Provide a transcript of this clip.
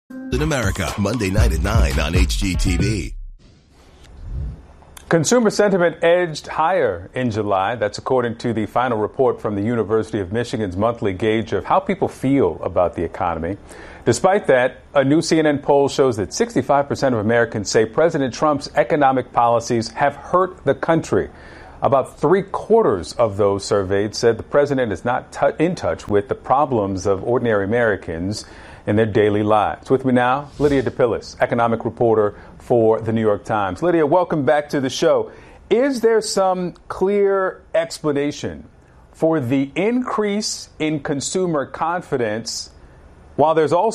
In America, Monday night at 9 on HGTV. Consumer sentiment edged higher in July. That's according to the final report from the University of Michigan's monthly gauge of how people feel about the economy. Despite that, a new CNN poll shows that 65% of Americans say President Trump's economic policies have hurt the country. About 3/4 of those surveyed said the president is not in touch with the problems of ordinary Americans in their daily lives. With me now, Lydia DePillis, economic reporter for The New York Times. Lydia, welcome back to the show. Is there some clear explanation for the increase in consumer confidence, while there's also